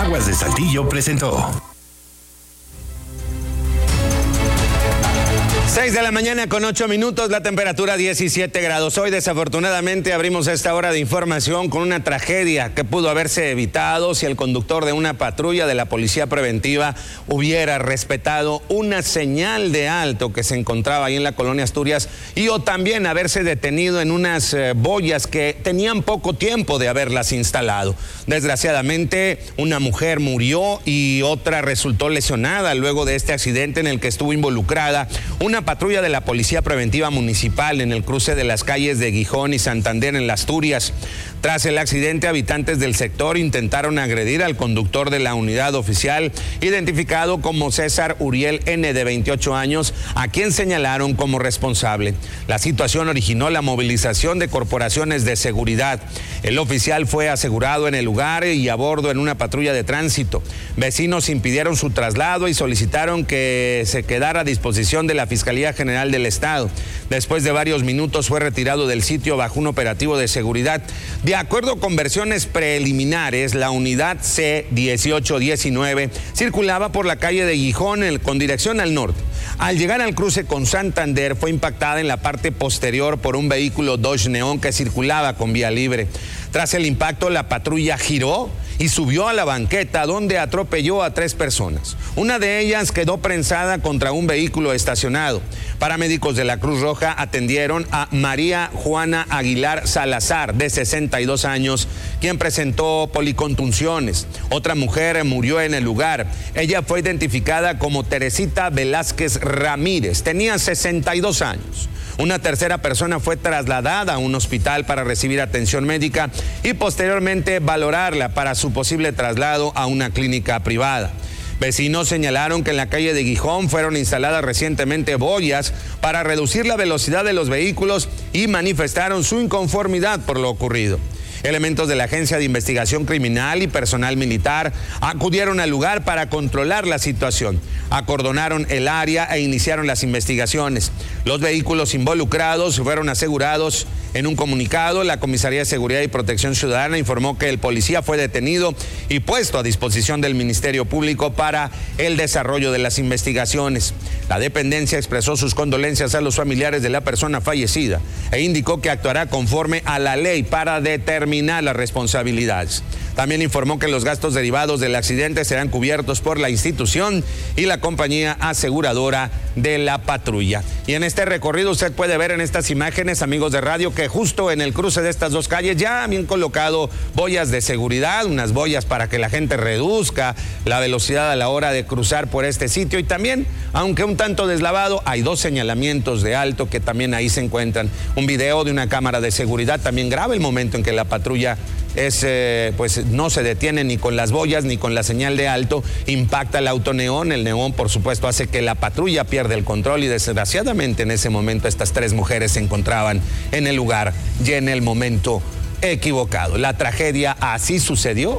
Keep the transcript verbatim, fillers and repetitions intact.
Aguas de Saltillo presentó. seis de la mañana con ocho minutos, la temperatura diecisiete grados. Hoy desafortunadamente abrimos esta hora de información con una tragedia que pudo haberse evitado si el conductor de una patrulla de la Policía Preventiva hubiera respetado una señal de alto que se encontraba ahí en la colonia Asturias y o también haberse detenido en unas eh, boyas que tenían poco tiempo de haberlas instalado. Desgraciadamente, una mujer murió y otra resultó lesionada luego de este accidente en el que estuvo involucrada una patrulla de la Policía Preventiva Municipal en el cruce de las calles de Gijón y Santander en las Asturias. Tras el accidente, habitantes del sector intentaron agredir al conductor de la unidad oficial, identificado como César Uriel N, de veintiocho años, a quien señalaron como responsable. La situación originó la movilización de corporaciones de seguridad. El oficial fue asegurado en el lugar y a bordo en una patrulla de tránsito. Vecinos impidieron su traslado y solicitaron que se quedara a disposición de la Fiscalía General del Estado. Después de varios minutos fue retirado del sitio bajo un operativo de seguridad. De acuerdo con versiones preliminares, la unidad C dieciocho diecinueve circulaba por la calle de Gijón con dirección al norte. Al llegar al cruce con Santander, fue impactada en la parte posterior por un vehículo Dodge Neon que circulaba con vía libre. Tras el impacto, la patrulla giró y subió a la banqueta, donde atropelló a tres personas. Una de ellas quedó prensada contra un vehículo estacionado. Paramédicos de la Cruz Roja atendieron a María Juana Aguilar Salazar, de sesenta y dos años, quien presentó policontusiones. Otra mujer murió en el lugar. Ella fue identificada como Teresita Velázquez Ramírez. Tenía sesenta y dos años. Una tercera persona fue trasladada a un hospital para recibir atención médica y posteriormente valorarla para su posible traslado a una clínica privada. Vecinos señalaron que en la calle de Gijón fueron instaladas recientemente boyas para reducir la velocidad de los vehículos y manifestaron su inconformidad por lo ocurrido. Elementos de la Agencia de Investigación Criminal y personal militar acudieron al lugar para controlar la situación. Acordonaron el área e iniciaron las investigaciones. Los vehículos involucrados fueron asegurados. En un comunicado, la Comisaría de Seguridad y Protección Ciudadana informó que el policía fue detenido y puesto a disposición del Ministerio Público para el desarrollo de las investigaciones. La dependencia expresó sus condolencias a los familiares de la persona fallecida e indicó que actuará conforme a la ley para determinar las responsabilidades. También informó que los gastos derivados del accidente serán cubiertos por la institución y la compañía aseguradora de la patrulla. Y en este recorrido usted puede ver en estas imágenes, amigos de radio, que justo en el cruce de estas dos calles ya habían colocado boyas de seguridad, unas boyas para que la gente reduzca la velocidad a la hora de cruzar por este sitio. Y también, aunque un tanto deslavado, hay dos señalamientos de alto que también ahí se encuentran. Un video de una cámara de seguridad también graba el momento en que la patrulla es, eh, pues no se detiene ni con las boyas ni con la señal de alto, impacta el auto neón. El neón, por supuesto, hace que la patrulla pierda el control y desgraciadamente en ese momento estas tres mujeres se encontraban en el lugar y en el momento equivocado. La tragedia así sucedió